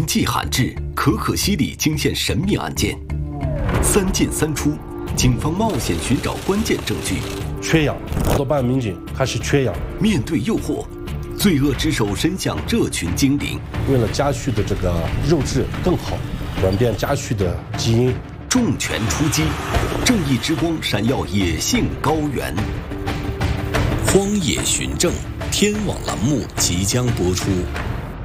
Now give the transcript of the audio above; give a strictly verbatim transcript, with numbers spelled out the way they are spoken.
灵迹罕至，可可西里惊现神秘案件。三进三出，警方冒险寻找关键证据。 缺氧，好多办案民警开始缺氧。 面对诱惑，罪恶之手伸向这群精灵。 为了家畜的这个肉质更好，转变家畜的基因。 重拳出击，正义之光闪耀野性高原。 荒野寻证天网栏目即将播出。